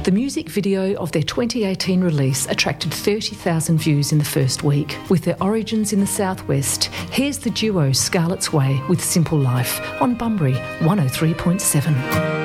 The music video of their 2018 release attracted 30,000 views in the first week. With their origins in the southwest, here's the duo Scarlet's Way with Simple Life on Bunbury 103.7.